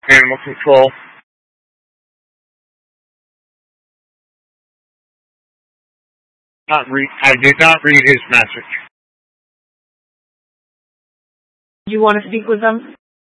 Animal control. I did not read his message. Do you want to speak with them?